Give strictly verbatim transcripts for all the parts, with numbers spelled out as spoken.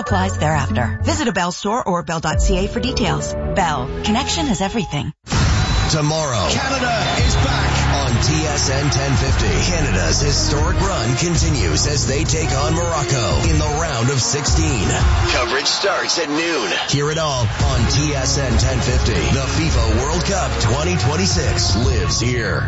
supplies thereafter. Visit a Bell store or bell dot c a for details. Bell. Connection is everything. Tomorrow, Canada is back on T S N ten fifty. Canada's historic run continues as they take on Morocco in the round of sixteen. Coverage starts at noon. Hear it all on T S N ten fifty. The FIFA World Cup twenty twenty-six lives here.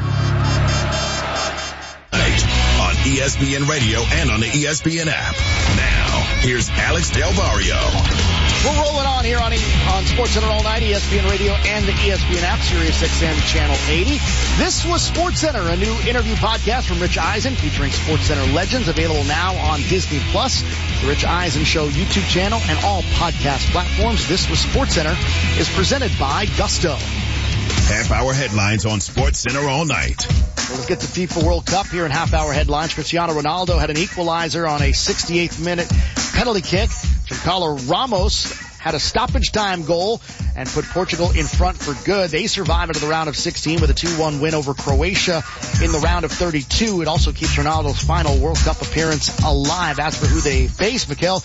On E S P N Radio and on the E S P N app. Now, here's Alex Del Barrio. We're rolling on here on, on SportsCenter all night, E S P N Radio and the E S P N app, Sirius X M Channel eighty. This was SportsCenter, a new interview podcast from Rich Eisen featuring SportsCenter legends, available now on Disney Plus, the Rich Eisen Show YouTube channel, and all podcast platforms. This was SportsCenter is presented by Gusto. Half-hour headlines on SportsCenter all night. Well, let's get to FIFA World Cup here in half-hour headlines. Cristiano Ronaldo had an equalizer on a sixty-eighth minute penalty kick. Giancarlo Ramos had a stoppage time goal and put Portugal in front for good. They survive into the round of sixteen with a two one win over Croatia in the round of thirty-two. It also keeps Ronaldo's final World Cup appearance alive. As for who they face, Mikel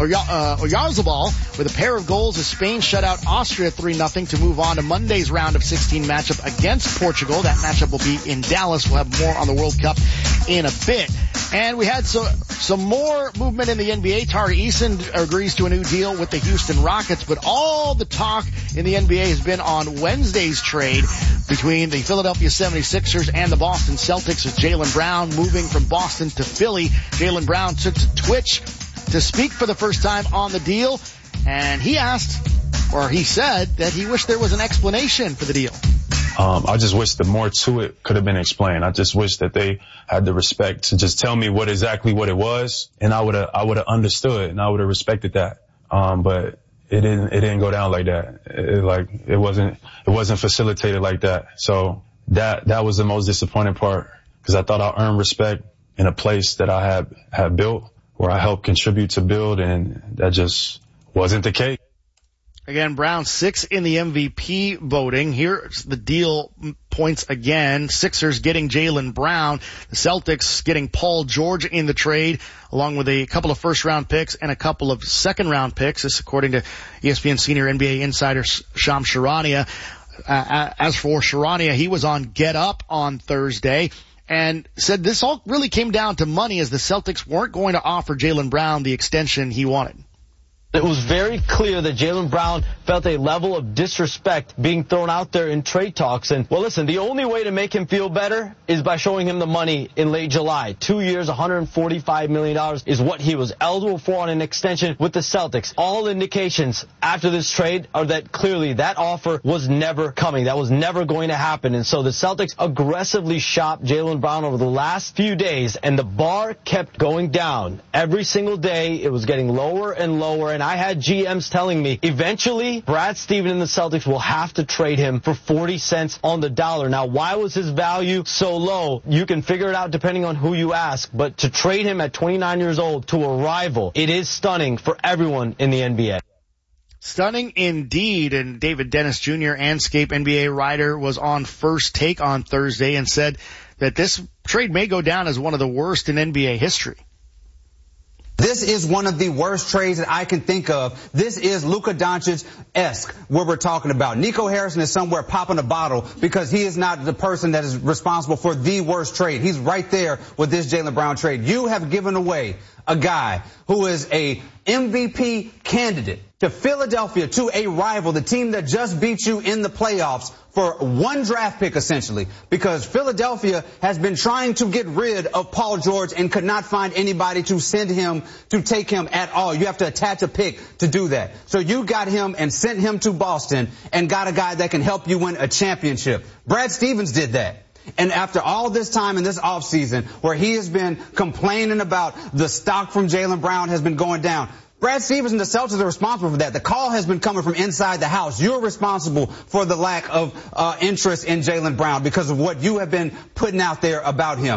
Oyarzabal with a pair of goals as Spain shut out Austria three nothing to move on to Monday's round of sixteen matchup against Portugal. That matchup will be in Dallas. We'll have more on the World Cup in a bit. And we had some, some more movement in the N B A. Tari Eason agrees to a new deal with the Houston Rockets, but all the talk in the N B A has been on Wednesday's trade between the Philadelphia seventy-sixers and the Boston Celtics, with Jaylen Brown moving from Boston to Philly. Jaylen Brown took to Twitch to speak for the first time on the deal, and he asked, or he said, that he wished there was an explanation for the deal. Um, I just wish the more to it could have been explained. I just wish that they had the respect to just tell me what exactly what it was, and I would have, I would have understood and I would have respected that. Um, but it didn't, it didn't go down like that. It, it, like, it wasn't, it wasn't facilitated like that. So that, that was the most disappointing part, because I thought I earned respect in a place that I had, had built, where I helped contribute to build, and that just wasn't the case. Again, Brown six in the M V P voting. Here's the deal points again. Sixers getting Jaylen Brown. The Celtics getting Paul George in the trade, along with a couple of first-round picks and a couple of second-round picks. This according to E S P N senior N B A insider Shams Charania. Uh, as for Charania, he was on Get Up on Thursday and said this all really came down to money, as the Celtics weren't going to offer Jaylen Brown the extension he wanted. It was very clear that Jaylen Brown felt a level of disrespect being thrown out there in trade talks. And, well, listen, the only way to make him feel better is by showing him the money in late July. Two years, one hundred forty-five million dollars is what he was eligible for on an extension with the Celtics. All indications after this trade are that clearly that offer was never coming. That was never going to happen. And so the Celtics aggressively shopped Jaylen Brown over the last few days, and the bar kept going down. Every single day, it was getting lower and lower, and I had G Ms telling me eventually Brad Stevens and the Celtics will have to trade him for forty cents on the dollar. Now, why was his value so low? You can figure it out depending on who you ask, but to trade him at twenty-nine years old to a rival, it is stunning for everyone in the N B A. Stunning indeed. And David Dennis Junior, Anscape N B A writer, was on First Take on Thursday and said that this trade may go down as one of the worst in N B A history. This is one of the worst trades that I can think of. This is Luka Doncic-esque, what we're talking about. Nico Harrison is somewhere popping a bottle because he is not the person that is responsible for the worst trade. He's right there with this Jaylen Brown trade. You have given away a guy who is a M V P candidate to Philadelphia, to a rival, the team that just beat you in the playoffs, for one draft pick, essentially, because Philadelphia has been trying to get rid of Paul George and could not find anybody to send him, to take him at all. You have to attach a pick to do that. So you got him and sent him to Boston and got a guy that can help you win a championship. Brad Stevens did that. And after all this time in this offseason where he has been complaining about the stock from Jaylen Brown has been going down, Brad Stevens and the Celtics are responsible for that. The call has been coming from inside the house. You're responsible for the lack of uh, interest in Jaylen Brown because of what you have been putting out there about him.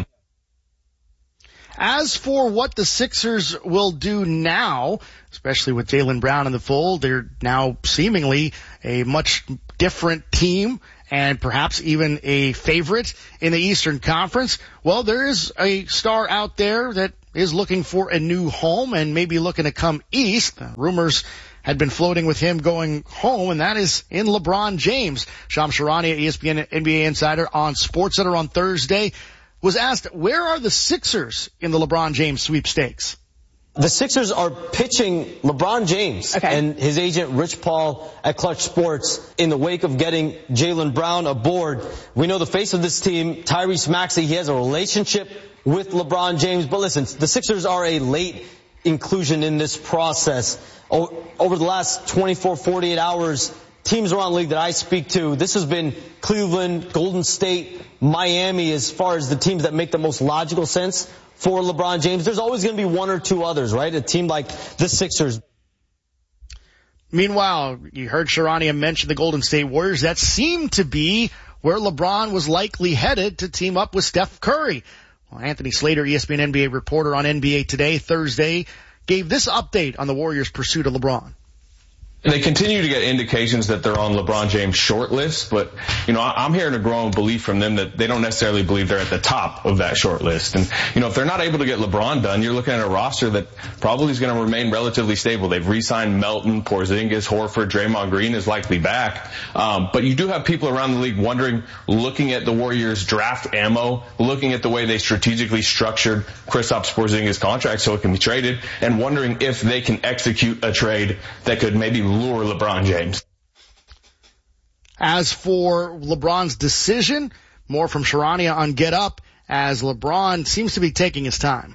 As for what the Sixers will do now, especially with Jaylen Brown in the fold, they're now seemingly a much different team and perhaps even a favorite in the Eastern Conference. Well, there is a star out there that is looking for a new home and maybe looking to come east. Uh, rumors had been floating with him going home, and that is in LeBron James. Shams Charania, E S P N N B A insider on SportsCenter on Thursday, was asked, where are the Sixers in the LeBron James sweepstakes? The Sixers are pitching LeBron James okay. and his agent Rich Paul at Clutch Sports in the wake of getting Jaylen Brown aboard. We know the face of this team, Tyrese Maxey. He has a relationship with LeBron James. But listen, the Sixers are a late inclusion in this process. Over the last twenty-four, forty-eight hours, teams around the league that I speak to, this has been Cleveland, Golden State, Miami as far as the teams that make the most logical sense for LeBron James. There's always going to be one or two others, right? A team like the Sixers. Meanwhile, you heard Charania mention the Golden State Warriors. That seemed to be where LeBron was likely headed to team up with Steph Curry. Well, Anthony Slater, E S P N N B A reporter on N B A Today Thursday, gave this update on the Warriors' pursuit of LeBron. They continue to get indications that they're on LeBron James' short list, but, you know, I'm hearing a growing belief from them that they don't necessarily believe they're at the top of that short list. And, you know, if they're not able to get LeBron done, you're looking at a roster that probably is going to remain relatively stable. They've re-signed Melton, Porzingis, Horford, Draymond Green is likely back. Um, but you do have people around the league wondering, looking at the Warriors' draft ammo, looking at the way they strategically structured Kristaps Porzingis' contract so it can be traded, and wondering if they can execute a trade that could maybe lure LeBron James. As for LeBron's decision, more from Charania on Get Up, as LeBron seems to be taking his time.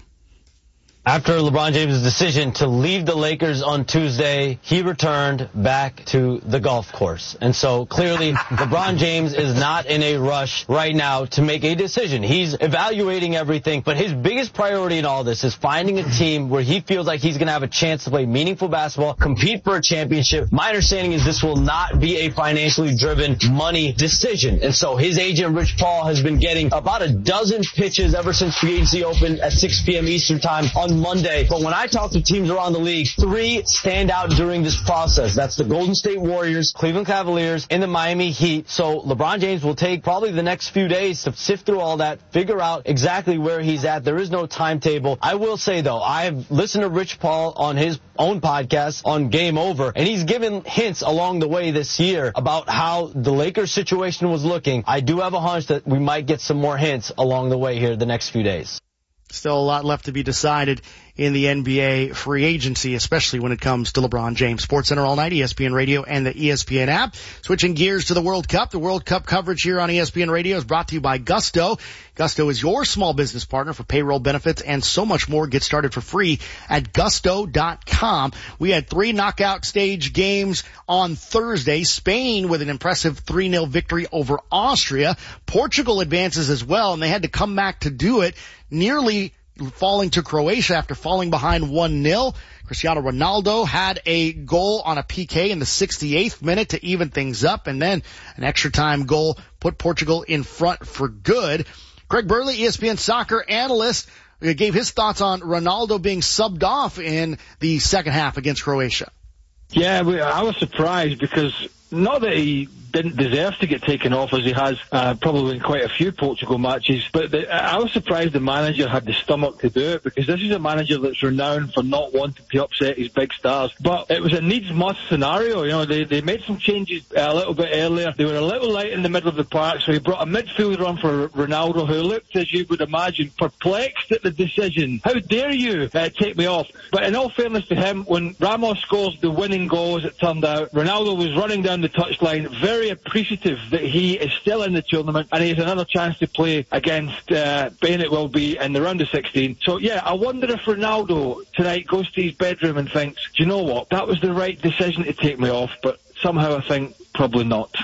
After LeBron James' decision to leave the Lakers on Tuesday, he returned back to the golf course. And so clearly LeBron James is not in a rush right now to make a decision. He's evaluating everything, but his biggest priority in all this is finding a team where he feels like he's going to have a chance to play meaningful basketball, compete for a championship. My understanding is this will not be a financially driven money decision. And so his agent, Rich Paul, has been getting about a dozen pitches ever since free agency opened at six p.m. Eastern time on Monday. But when I talk to teams around the league, three stand out during this process. That's the Golden State Warriors, Cleveland Cavaliers, and the Miami Heat. So LeBron James will take probably the next few days to sift through all that, figure out exactly where he's at. There is no timetable. I will say, though, I've listened to Rich Paul on his own podcast on Game Over, and he's given hints along the way this year about how the Lakers situation was looking. I do have a hunch that we might get some more hints along the way here the next few days. Still a lot left to be decided in the N B A free agency, especially when it comes to LeBron James. SportsCenter all night, E S P N Radio and the E S P N app. Switching gears to the World Cup. The World Cup coverage here on E S P N Radio is brought to you by Gusto. Gusto is your small business partner for payroll benefits and so much more. Get started for free at gusto dot com. We had three knockout stage games on Thursday. Spain with an impressive three nil victory over Austria. Portugal advances as well, and they had to come back to do it, nearly falling to Croatia after falling behind one nil. Cristiano Ronaldo had a goal on a P K in the sixty-eighth minute to even things up, and then an extra time goal put Portugal in front for good. Greg Burley, E S P N soccer analyst, gave his thoughts on Ronaldo being subbed off in the second half against Croatia. Yeah, I was surprised because not that he didn't deserve to get taken off as he has uh, probably in quite a few Portugal matches, but the, I was surprised the manager had the stomach to do it, because this is a manager that's renowned for not wanting to upset his big stars. But it was a needs-must scenario. You know, they, they made some changes a little bit earlier. They were a little light in the middle of the park, so he brought a midfielder on for Ronaldo, who looked, as you would imagine, perplexed at the decision. How dare you uh, take me off? But in all fairness to him, when Ramos scores the winning goal, as it turned out, Ronaldo was running down the touchline, very appreciative that he is still in the tournament and he has another chance to play against uh, Spain. It will be in the round of sixteen. So yeah, I wonder if Ronaldo tonight goes to his bedroom and thinks, do you know what, that was the right decision to take me off, but somehow I think probably not.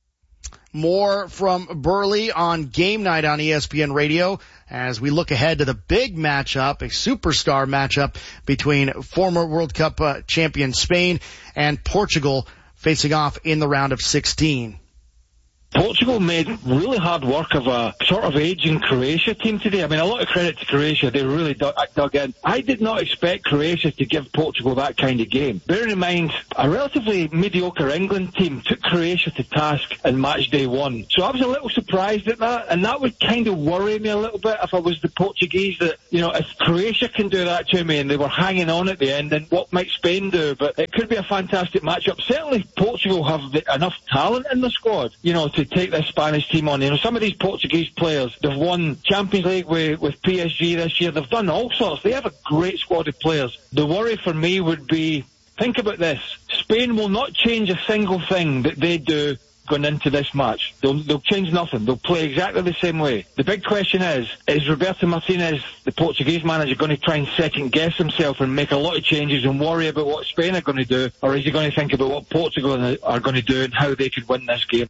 More from Burley on Game Night on E S P N Radio as we look ahead to the big matchup, a superstar matchup between former World Cup uh, champion Spain and Portugal, facing off in the round of sixteen. Portugal made really hard work of a sort of aging Croatia team today. I mean, a lot of credit to Croatia. They really dug, dug in. I did not expect Croatia to give Portugal that kind of game. Bearing in mind, a relatively mediocre England team took Croatia to task in match day one. So I was a little surprised at that, and that would kind of worry me a little bit if I was the Portuguese, that, you know, if Croatia can do that to me and they were hanging on at the end, then what might Spain do? But it could be a fantastic matchup. Certainly Portugal have the, enough talent in the squad, you know, to take this Spanish team on. You know, some of these Portuguese players, they've won Champions League with, with P S G this year. They've done all sorts. They have a great squad of players. The worry for me would be, think about this. Spain will not change a single thing that they do going into this match. They'll, they'll change nothing. They'll play exactly the same way. The big question is, is Roberto Martinez, the Portuguese manager, going to try and second guess himself and make a lot of changes and worry about what Spain are going to do, or is he going to think about what Portugal are going to do and how they could win this game?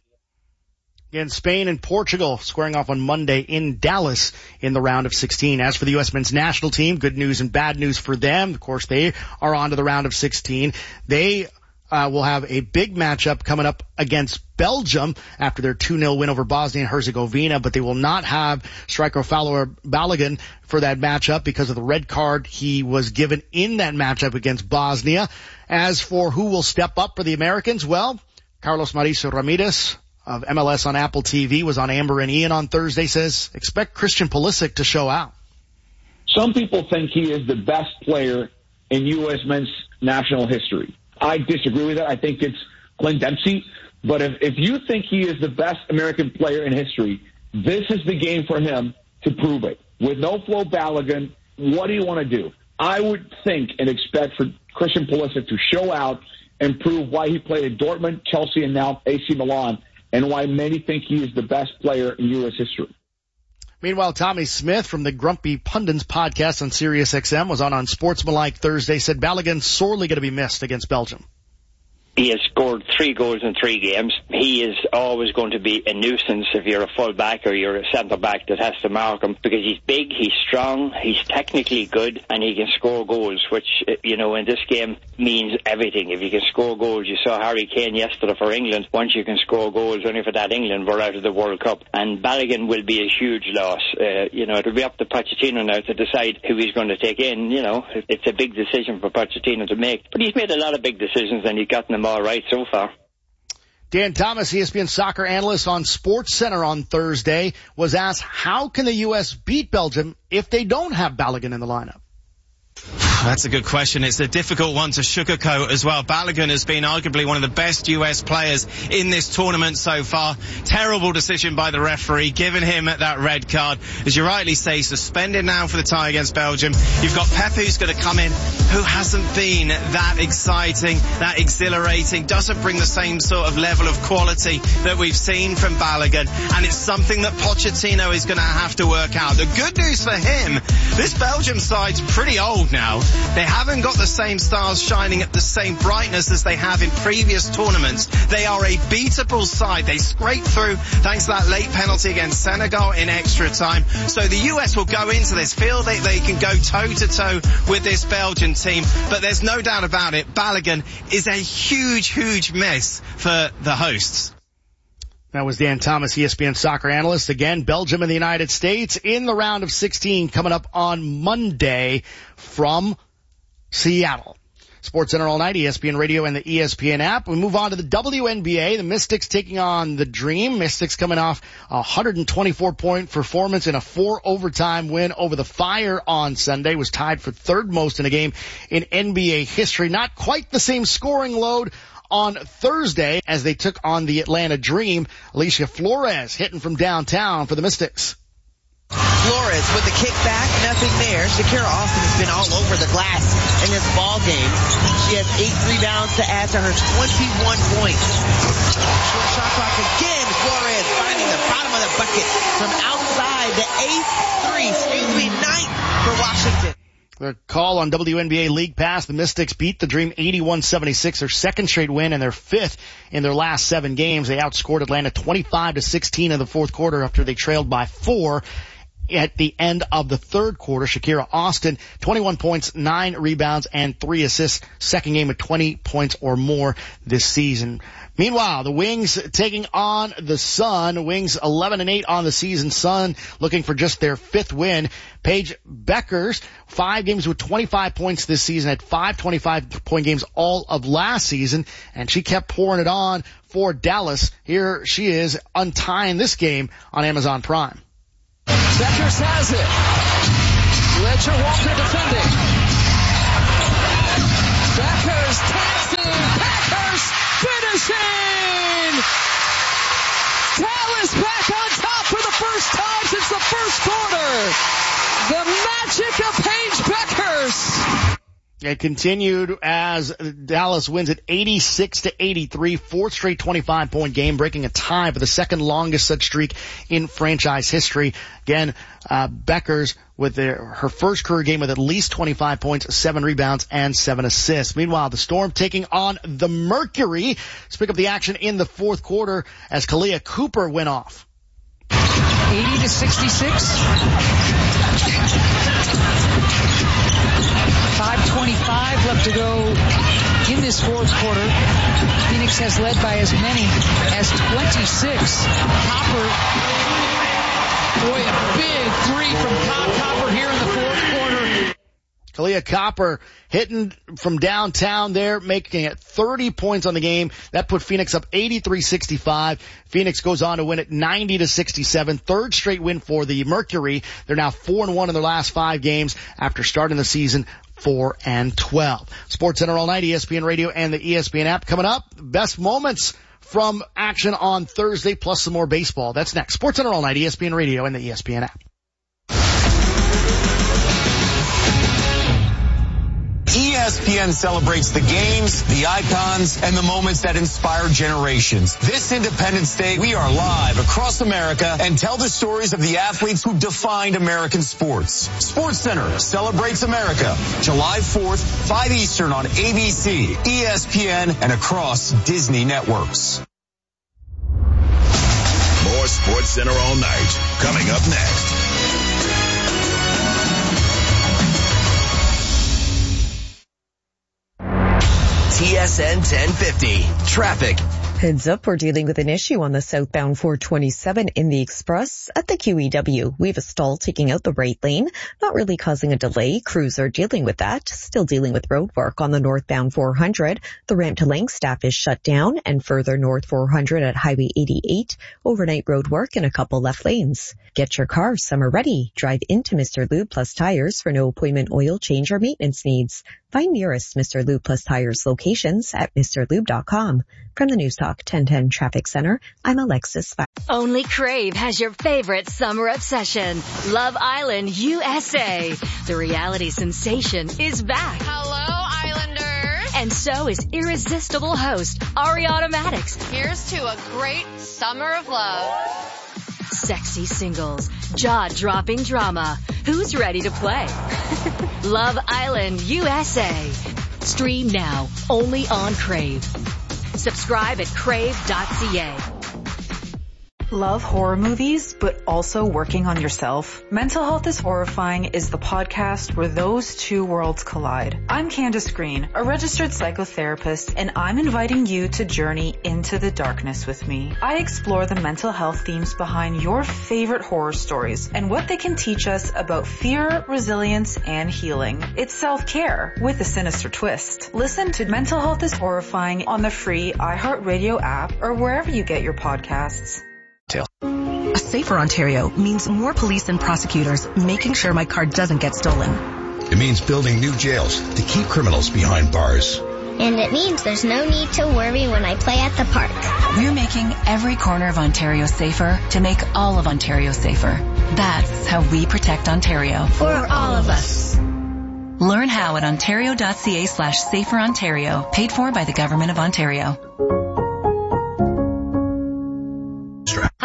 Again, Spain and Portugal squaring off on Monday in Dallas in the round of sixteen. As for the U S men's national team, good news and bad news for them. Of course, they are on to the round of sixteen. They Uh, will have a big matchup coming up against Belgium after their two nil win over Bosnia and Herzegovina, but they will not have striker Falour Balogun for that matchup because of the red card he was given in that matchup against Bosnia. As for who will step up for the Americans, well, Carlos Mauricio Ramirez of M L S on Apple T V was on Amber and Ian on Thursday, says expect Christian Pulisic to show out. Some people think he is the best player in U S men's national history. I disagree with that. I think it's Clint Dempsey. But if, if you think he is the best American player in history, this is the game for him to prove it. With no Flo Balogun, what do you want to do? I would think and expect for Christian Pulisic to show out and prove why he played at Dortmund, Chelsea, and now A C Milan, and why many think he is the best player in U S history. Meanwhile, Tommy Smith from the Grumpy Pundits podcast on Sirius X M was on on Sportsmanlike Thursday, said Balogun sorely going to be missed against Belgium. He has scored three goals in three games. He is always going to be a nuisance if you're a full-back or you're a centre-back that has to mark him, because he's big, he's strong, he's technically good, and he can score goals, which, you know, in this game means everything. If you can score goals, you saw Harry Kane yesterday for England. Once you can score goals, only for that England were out of the World Cup. And Balogun will be a huge loss. Uh, you know, it'll be up to Pochettino now to decide who he's going to take in. You know, it's a big decision for Pochettino to make. But he's made a lot of big decisions, and he's gotten them all right so far. Dan Thomas, E S P N soccer analyst on SportsCenter on Thursday, was asked how can the U S beat Belgium if they don't have Balogun in the lineup? That's a good question. It's a difficult one to sugarcoat as well. Balogun has been arguably one of the best U S players in this tournament so far. Terrible decision by the referee, giving him that red card. As you rightly say, suspended now for the tie against Belgium. You've got Pep, who's going to come in, who hasn't been that exciting, that exhilarating, doesn't bring the same sort of level of quality that we've seen from Balogun. And it's something that Pochettino is going to have to work out. The good news for him, this Belgium side's pretty old now. They haven't got the same stars shining at the same brightness as they have in previous tournaments. They are a beatable side. They scraped through thanks to that late penalty against Senegal in extra time. So the U S will go into this, feel that they can go toe-to-toe with this Belgian team. But there's no doubt about it, Balogun is a huge, huge miss for the hosts. That was Dan Thomas, E S P N soccer analyst. Again, Belgium and the United States in the round of sixteen coming up on Monday from Seattle. SportsCenter all night, E S P N Radio and the E S P N app. We move on to the W N B A. The Mystics taking on the Dream. Mystics coming off a one hundred twenty-four point performance in a four overtime win over the Fire on Sunday. Was tied for third most in a game in N B A history. Not quite the same scoring load on Thursday as they took on the Atlanta Dream. Alicia Flores hitting from downtown for the Mystics. Flores with the kick back, nothing there. Shakira Austin has been all over the glass in this ball game. She has eight rebounds to add to her twenty-one points. Short shot clock again. Flores finding the bottom of the bucket from outside. The eighth three, excuse me, ninth for Washington. The call on W N B A League Pass. The Mystics beat the Dream eighty-one seventy-six, their second straight win and their fifth in their last seven games. They outscored Atlanta twenty-five to sixteen in the fourth quarter after they trailed by four. at the end of the third quarter. Shakira Austin, twenty-one points, nine rebounds, and three assists. Second game of twenty points or more this season. Meanwhile, the Wings taking on the Sun. Wings eleven and eight on the season. Sun looking for just their fifth win. Paige Bueckers, five games with twenty-five points this season, had five twenty-five point games all of last season, and she kept pouring it on for Dallas. Here she is untying this game on Amazon Prime. Bueckers has it. Ledger Walker defending. Bueckers taps in. Packers finishing. Dallas back on top for the first time since the first quarter. The magic of Paige Bueckers. It continued as Dallas wins at eighty-six to eighty-three, fourth straight twenty-five point game, breaking a tie for the second longest such streak in franchise history. Again, uh, Bueckers with their, her first career game with at least twenty-five points, seven rebounds, and seven assists. Meanwhile, the Storm taking on the Mercury. Let's pick up the action in the fourth quarter as Kalia Cooper went off. eighty to sixty-six. five twenty-five left to go in this fourth quarter. Phoenix has led by as many as twenty-six. Copper, boy, a big three from Todd Copper here in the fourth quarter. Kalia Copper hitting from downtown there, making it thirty points on the game. That put Phoenix up eighty-three sixty-five. Phoenix goes on to win it ninety to sixty-seven. Third straight win for the Mercury. They're now four and one in their last five games after starting the season four and twelve. Sports Center all night, E S P N Radio and the E S P N app. Coming up, best moments from action on Thursday, plus some more baseball. That's next. Sports Center all night, E S P N Radio and the E S P N app. E S P N celebrates the games, the icons, and the moments that inspire generations. This Independence Day, we are live across America and tell the stories of the athletes who defined American sports. Sports Center celebrates America, July fourth, five Eastern on A B C, E S P N, and across Disney networks. More Sports Center all night, coming up next. T S N ten fifty. Traffic. Heads up, we're dealing with an issue on the southbound four twenty-seven in the Express at the Q E W. We have a stall taking out the right lane, not really causing a delay. Crews are dealing with that. Still dealing with road work on the northbound four hundred. The ramp to Langstaff is shut down, and further north four hundred at Highway eighty-eight. Overnight road work in a couple left lanes. Get your car summer ready. Drive into Mister Lube Plus Tires for no appointment oil change or maintenance needs. Find nearest Mister Lube Plus Tires locations at Mr Lube dot com. From the News Talk ten ten Traffic Center, I'm Alexis. Only Crave has your favorite summer obsession. Love Island U S A. The reality sensation is back. Hello, Islanders. And so is irresistible host Ariana Madix. Here's to a great summer of love. Sexy singles, jaw-dropping drama. Who's ready to play? Love Island U S A. Stream now, only on Crave. Subscribe at crave dot c a. Love horror movies, but also working on yourself? Mental Health is Horrifying is the podcast where those two worlds collide. I'm Candace Green, a registered psychotherapist, and I'm inviting you to journey into the darkness with me. I explore the mental health themes behind your favorite horror stories and what they can teach us about fear, resilience, and healing. It's self-care with a sinister twist. Listen to Mental Health is Horrifying on the free iHeartRadio app or wherever you get your podcasts. A safer Ontario means more police and prosecutors making sure my car doesn't get stolen. It means building new jails to keep criminals behind bars. And it means there's no need to worry when I play at the park. We're making every corner of Ontario safer to make all of Ontario safer. That's how we protect Ontario. For all of us. Learn how at ontario.ca slash safer Ontario. Paid for by the Government of Ontario. Hi, how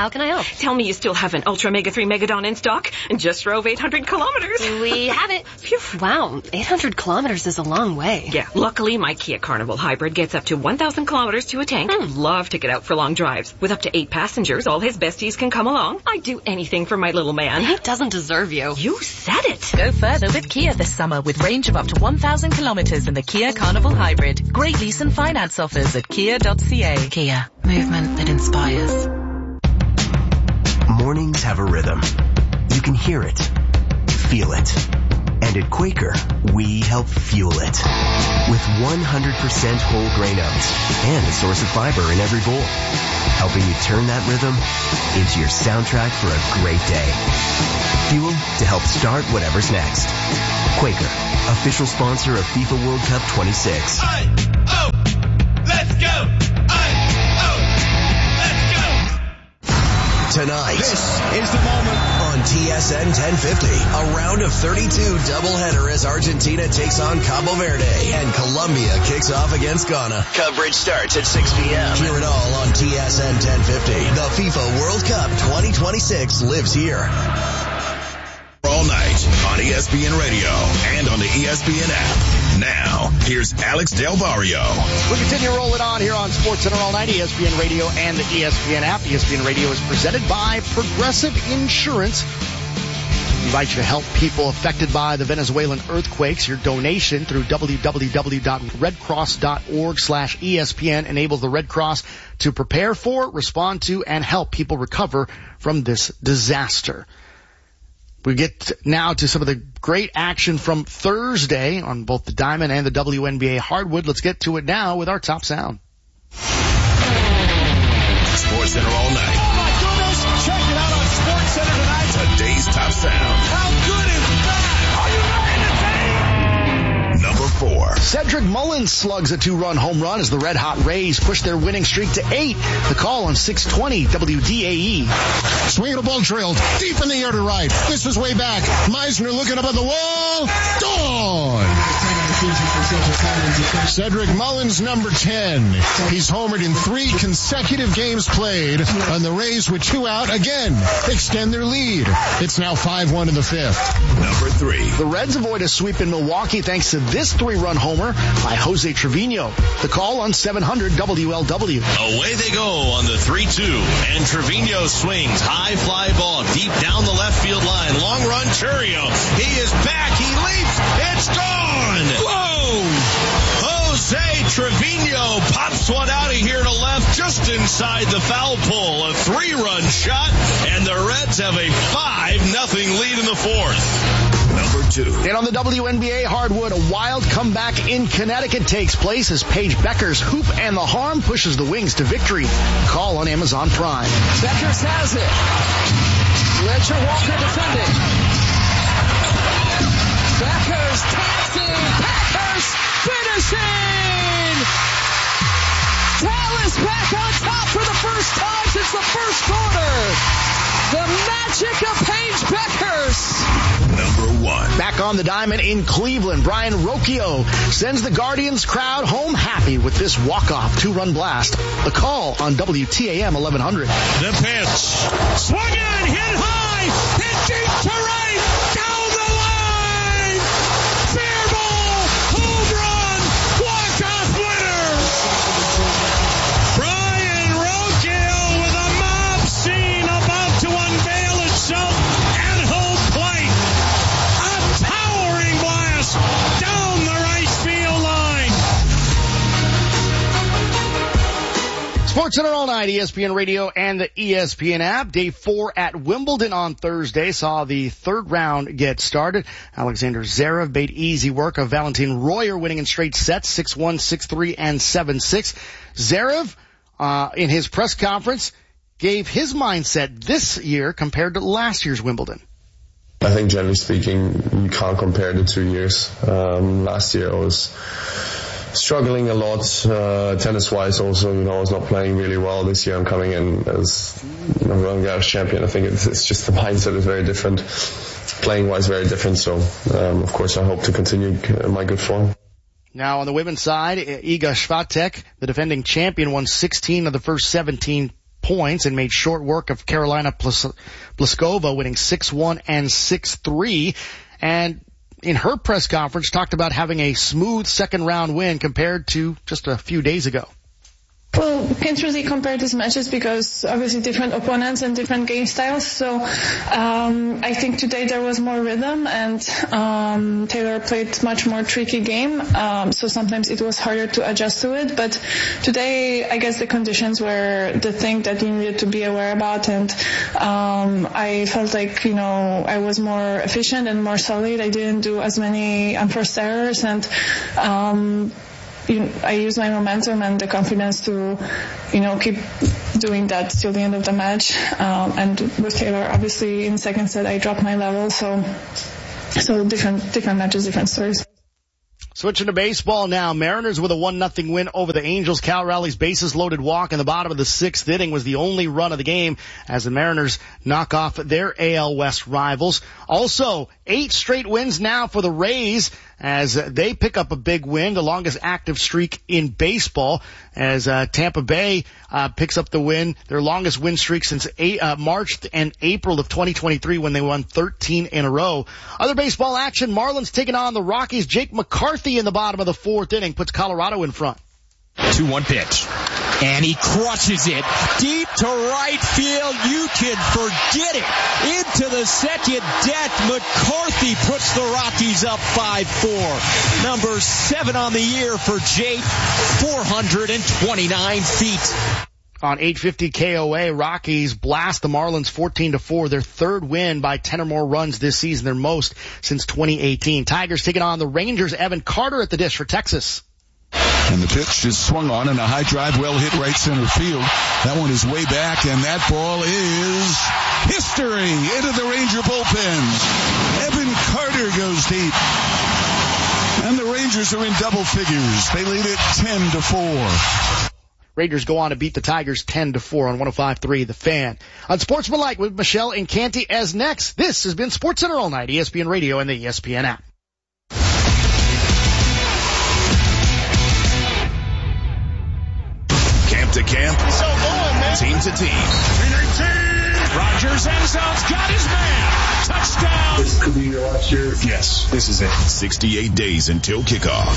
How can I help? Tell me you still have an Ultra Mega three Megadon in stock and just drove eight hundred kilometers. We have it. Phew. Wow, eight hundred kilometers is a long way. Yeah, luckily my Kia Carnival Hybrid gets up to one thousand kilometers to a tank. Hmm. Love to get out for long drives. With up to eight passengers, all his besties can come along. I'd do anything for my little man. He doesn't deserve you. You said it. Go further with Kia this summer with range of up to one thousand kilometers in the Kia Carnival Hybrid. Great lease and finance offers at kia dot c a. Kia, movement that inspires. Mornings have a rhythm. You can hear it, feel it. And at Quaker, we help fuel it. With one hundred percent whole grain oats and a source of fiber in every bowl. Helping you turn that rhythm into your soundtrack for a great day. Fuel to help start whatever's next. Quaker, official sponsor of FIFA World Cup twenty-six. I, oh, let's go! I, oh, let's go! Tonight, This is the moment. on T S N ten fifty, a round of thirty-two doubleheader as Argentina takes on Cabo Verde and Colombia kicks off against Ghana. Coverage starts at six p.m. Hear it all on T S N ten fifty. The FIFA World Cup twenty twenty-six lives here. All night on E S P N Radio and on the E S P N app. Now, here's Alex Del Barrio. We continue rolling on here on SportsCenter all night, E S P N Radio and the E S P N app. E S P N Radio is presented by Progressive Insurance. We invite you to help people affected by the Venezuelan earthquakes. Your donation through w w w dot red cross dot org slash E S P N enables the Red Cross to prepare for, respond to, and help people recover from this disaster. We get now to some of the great action from Thursday on both the Diamond and the W N B A hardwood. Let's get to it now with our top sound. SportsCenter all night. Oh my goodness! Check it out on SportsCenter tonight. Today's top sound. How good is that? Are you ready to take? Number four. Cedric Mullins slugs a two-run home run as the Red Hot Rays push their winning streak to eight. The call on six twenty W D A E. Swing of the ball drilled deep in the air to right. This is way back. Meisner looking up at the wall. Gone. Cedric Mullins, number ten. He's homered in three consecutive games played, and the Rays with two out again extend their lead. It's now five one in the fifth. Number three. The Reds avoid a sweep in Milwaukee thanks to this three-run homer by Jose Trevino. The call on seven hundred W L W. Away they go on the three two, and Trevino swings. High fly ball deep down the left field line. Long run, Churio. He is back. He leaps. It's gone. Whoa! Jose Trevino pops one out of here to left just inside the foul pole. A three-run shot, and the Reds have a five nothing lead in the fourth. Number two. And on the W N B A hardwood, a wild comeback in Connecticut takes place as Paige Becker's hoop and the harm pushes the Wings to victory. Call on Amazon Prime. Beckers has it. Ledger Walker defending. Beckers taps in. Packers finishing. Dallas back on top for the first time since the first quarter. The magic of Paige Beckers. Number one. Back on the diamond in Cleveland, Brian Rocchio sends the Guardians crowd home happy with this walk-off two-run blast. The call on W T A M eleven hundred. The pitch. Swung in, hit high, hit deep to right, down the line. Fair ball, home run, walk-off winner. Brian Rocchio with a mob scene about to unveil itself at home plate. A towering blast down the right field line. SportsCenter all night, E S P N Radio and the E S P N app. Day four at Wimbledon on Thursday saw the third round get started. Alexander Zverev made easy work of Valentin Royer, winning in straight sets, six one, six three, and seven six. Zverev, uh, in his press conference, gave his mindset this year compared to last year's Wimbledon. I think generally speaking, you can't compare the two years. Um, last year I was struggling a lot, uh, tennis-wise also, you know, I was not playing really well. This year I'm coming in as, you know, Roland Garros champion. I think it's, it's just the mindset is very different. Playing-wise, very different. So, um, of course, I hope to continue my good form. Now on the women's side, Iga Swiatek, the defending champion, won sixteen of the first seventeen points and made short work of Carolina Pliskova, winning six one and six three. And in her press conference, talked about having a smooth second round win compared to just a few days ago. Well, can't really compare these matches because obviously different opponents and different game styles. So um, I think today there was more rhythm and um, Taylor played much more tricky game. Um, so sometimes it was harder to adjust to it. But today, I guess the conditions were the thing that you needed to be aware about. And um, I felt like, you know, I was more efficient and more solid. I didn't do as many unforced errors and um You, I use my momentum and the confidence to, you know, keep doing that till the end of the match. Um, and with Taylor, obviously, in second set, I dropped my level. So, so different, different matches, different stories. Switching to baseball now. Mariners with a one nothing win over the Angels. Cal Raleig's bases loaded walk in the bottom of the sixth inning was the only run of the game as the Mariners knock off their A L West rivals. Also, eight straight wins now for the Rays as they pick up a big win, the longest active streak in baseball, as uh, Tampa Bay uh, picks up the win, their longest win streak since eight, uh, March and April of twenty twenty-three when they won thirteen in a row. Other baseball action, Marlins taking on the Rockies. Jake McCarthy in the bottom of the fourth inning puts Colorado in front. two one pitch. And he crushes it deep to right field. You can forget it. Into the second deck, McCarthy puts the Rockies up five four. Number seven on the year for Jake, four hundred twenty-nine feet. On eight fifty K O A, Rockies blast the Marlins fourteen to four, their third win by ten or more runs this season, their most since twenty eighteen. Tigers taking on the Rangers. Evan Carter at the dish for Texas. And the pitch is swung on and a high drive well hit right center field. That one is way back and that ball is history into the Ranger bullpens. Evan Carter goes deep. And the Rangers are in double figures. They lead it ten to four. Raiders go on to beat the Tigers ten to four on one oh five point three The Fan. On Sportsmanlike with Michelle and Canty as next. This has been SportsCenter All Night, E S P N Radio and the E S P N app. Camp to camp, so going, man. Team to team. three nineteen. Rogers end zone's got his man. Touchdown. This could be your last year. Yes, this is it. sixty-eight days until kickoff.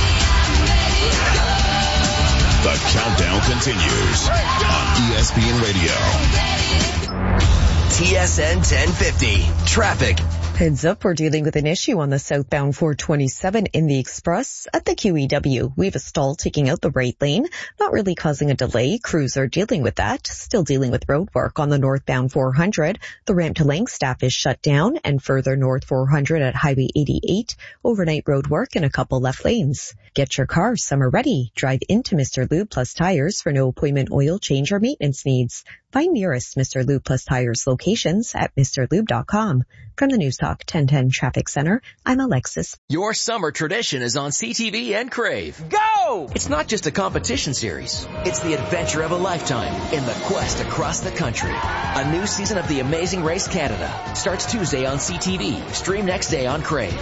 The countdown continues on E S P N Radio. T S N ten fifty. Traffic. Heads up, we're dealing with an issue on the southbound four twenty-seven in the Express at the Q E W. We have a stall taking out the right lane, not really causing a delay. Crews are dealing with that. Still dealing with road work on the northbound four hundred. The ramp to Langstaff is shut down, and further north four hundred at Highway eighty-eight. Overnight road work in a couple left lanes. Get your car summer ready. Drive into Mister Lube Plus Tires for no appointment oil change or maintenance needs. Find nearest Mister Lube Plus Tires locations at mister lube dot com. From the News Talk ten ten Traffic Center, I'm Alexis. Your summer tradition is on C T V and Crave. Go! It's not just a competition series. It's the adventure of a lifetime in the quest across the country. A new season of The Amazing Race Canada starts Tuesday on C T V. Stream next day on Crave.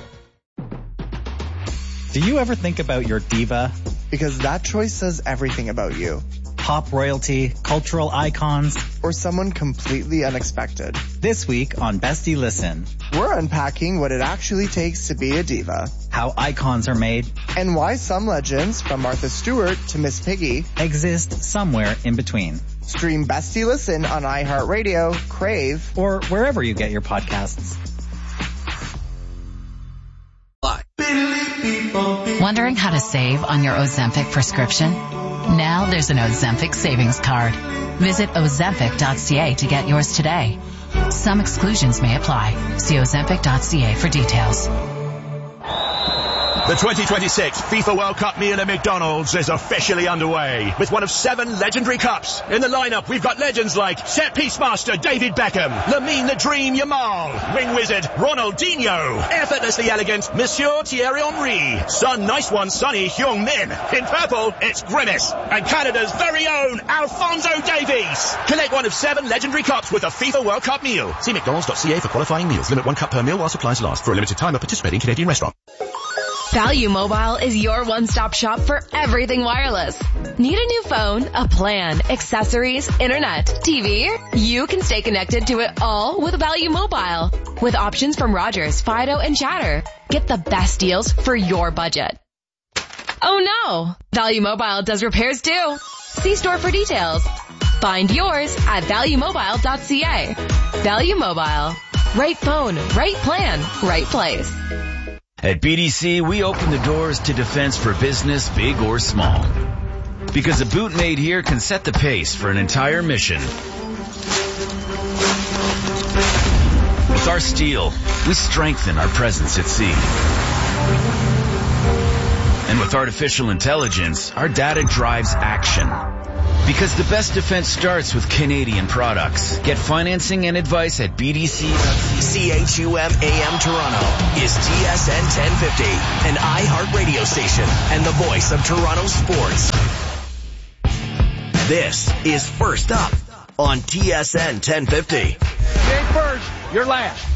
Do you ever think about your diva? Because that choice says everything about you. Pop royalty, cultural icons, or someone completely unexpected. This week on Bestie Listen, we're unpacking what it actually takes to be a diva, how icons are made, and why some legends, from Martha Stewart to Miss Piggy, exist somewhere in between. Stream Bestie Listen on iHeartRadio, Crave, or wherever you get your podcasts. Wondering how to save on your Ozempic prescription? Now there's an Ozempic savings card. Visit ozempic dot c a to get yours today. Some exclusions may apply. See ozempic dot c a for details. The twenty twenty-six FIFA World Cup meal at McDonald's is officially underway with one of seven legendary cups. In the lineup, we've got legends like set piece master David Beckham, Lamine the Dream Yamal, wing wizard Ronaldinho, effortlessly elegant Monsieur Thierry Henry, Sun Nice One Sonny Heung-min. In purple, it's Grimace, and Canada's very own Alphonso Davies. Collect one of seven legendary cups with a FIFA World Cup meal. See mcdonalds dot c a for qualifying meals. Limit one cup per meal while supplies last. For a limited time at participating Canadian restaurant. Value Mobile is your one-stop shop for everything wireless. Need a new phone, a plan, accessories, internet, T V? You can stay connected to it all with Value Mobile. With options from Rogers, Fido, and Chatter. Get the best deals for your budget. Oh no! Value Mobile does repairs too. See store for details. Find yours at value mobile dot c a. Value Mobile. Right phone, right plan, right place. At B D C, we open the doors to defense for business, big or small. Because a boot made here can set the pace for an entire mission. With our steel, we strengthen our presence at sea. And with artificial intelligence, our data drives action. Because the best defense starts with Canadian products. Get financing and advice at B D C. C H U M A M Toronto is T S N ten fifty, an iHeart radio station and the voice of Toronto sports. This is First Up on T S N ten fifty. You ain't first, you're last.